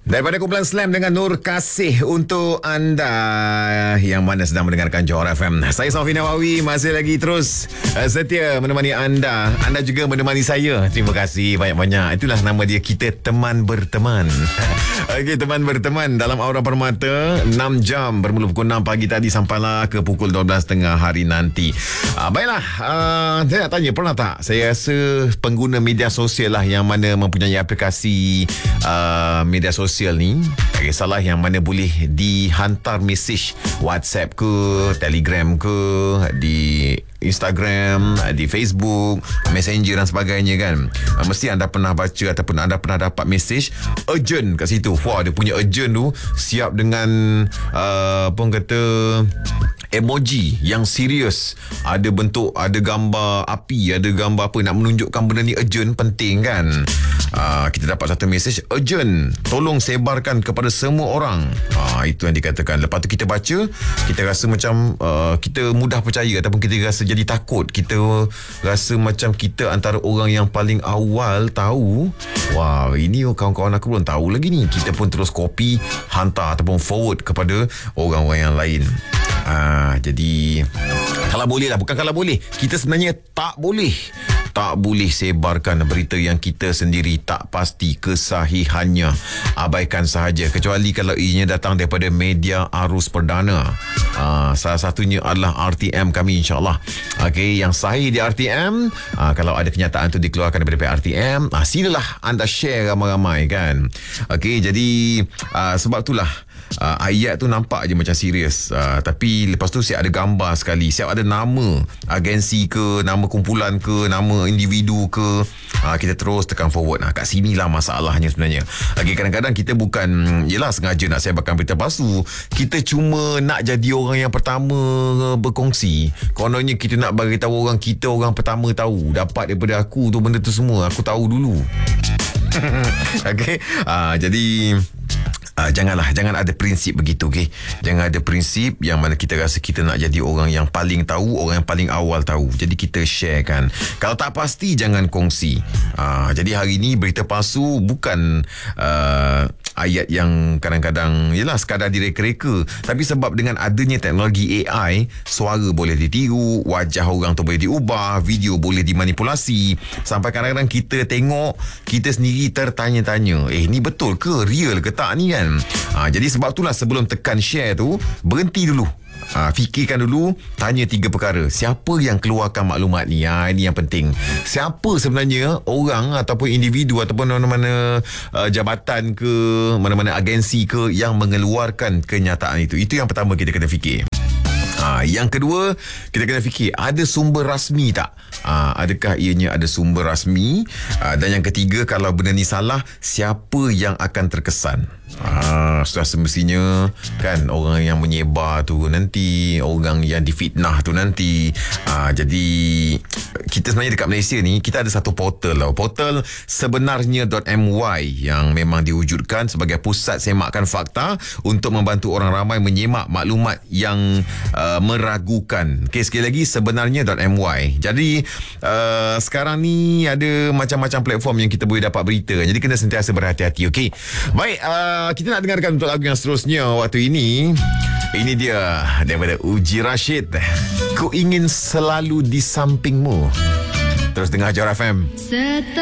Daripada kumpulan Slam dengan Nur Kasih untuk anda yang mana sedang mendengarkan Johor FM. Saya Sofi Nawawi masih lagi terus setia menemani anda. Anda juga menemani saya. Terima kasih banyak-banyak. Itulah nama dia, kita teman berteman. Okey, teman berteman dalam Aura Permata 6 jam bermula pukul 6 pagi tadi sampailah ke pukul 12.30 hari nanti. Baiklah, saya nak tanya, pernah tak? Saya rasa pengguna media sosial lah yang mana mempunyai aplikasi media sosial ni, tak kisahlah yang mana boleh dihantar mesej WhatsApp ke, Telegram ke, di Instagram, di Facebook, Messenger dan sebagainya kan. Mesti anda pernah baca ataupun anda pernah dapat mesej urgent kat situ. Wah, dia punya urgent tu siap dengan pun kata emoji yang serius. Ada bentuk, ada gambar api, ada gambar apa, nak menunjukkan benda ni urgent, penting kan. Kita dapat satu mesej urgent, tolong sebarkan kepada semua orang. Itu yang dikatakan. Lepas tu kita baca, kita rasa macam kita mudah percaya ataupun kita rasa jadi takut. Kita rasa macam kita antara orang yang paling awal tahu. Wah, ini kawan-kawan aku belum tahu lagi ni. Kita pun terus copy, hantar ataupun forward kepada orang-orang yang lain. Jadi kalau boleh lah, bukan kalau boleh, kita sebenarnya tak boleh sebarkan berita yang kita sendiri tak pasti kesahihannya. Abaikan sahaja, kecuali kalau ianya datang daripada media arus perdana. Salah satunya adalah RTM kami, insyaAllah. Okey, yang sahih di RTM, kalau ada kenyataan tu dikeluarkan daripada pihak RTM, silalah anda share ramai-ramai kan. Okey, jadi sebab itulah ayat tu nampak je macam serius, tapi lepas tu siap ada gambar sekali, siap ada nama agensi ke, nama kumpulan ke, nama individu ke. Kita terus tekan forward. Kat sinilah masalahnya sebenarnya. Kadang-kadang kita bukan yelah sengaja nak sebarkan berita palsu, kita cuma nak jadi orang yang pertama berkongsi. Kononnya kita nak bagi tahu orang, kita orang pertama tahu, dapat daripada aku tu benda tu semua, aku tahu dulu. Okey, jadi jangan ada prinsip begitu, okey. Jangan ada prinsip yang mana kita rasa kita nak jadi orang yang paling tahu, orang yang paling awal tahu. Jadi kita share kan. Kalau tak pasti jangan kongsi. Jadi hari ni berita palsu bukan ayat yang kadang-kadang yelah sekadar direka-reka, tapi sebab dengan adanya teknologi AI, suara boleh ditiru, wajah orang tu boleh diubah, video boleh dimanipulasi, sampai kadang-kadang kita tengok, kita sendiri tertanya-tanya, ni betul ke, real ke tak ni kan. Jadi sebab itulah sebelum tekan share tu, berhenti dulu. Fikirkan dulu, tanya 3 perkara. Siapa yang keluarkan maklumat ni? Ini yang penting. Siapa sebenarnya orang ataupun individu ataupun mana-mana jabatan ke, mana-mana agensi ke yang mengeluarkan kenyataan itu. Itu yang pertama kita kena fikir. Yang kedua, kita kena fikir, ada sumber rasmi tak? Adakah ianya ada sumber rasmi? Dan yang ketiga, kalau benda ni salah, siapa yang akan terkesan? Sudah semestinya kan, orang yang menyebar tu nanti, orang yang difitnah tu nanti. Jadi kita sebenarnya dekat Malaysia ni, kita ada satu portal lah, portal sebenarnya.my, yang memang diwujudkan sebagai pusat semakkan fakta untuk membantu orang ramai menyemak maklumat yang meragukan. Okay, sekali lagi sebenarnya.my. Jadi sekarang ni ada macam-macam platform yang kita boleh dapat berita, jadi kena sentiasa berhati-hati. Okay, baik, kita nak dengarkan untuk lagu yang seterusnya waktu ini. Ini dia daripada Uji Rashid, Ku Ingin Selalu di Sampingmu. Terus dengar Johor FM.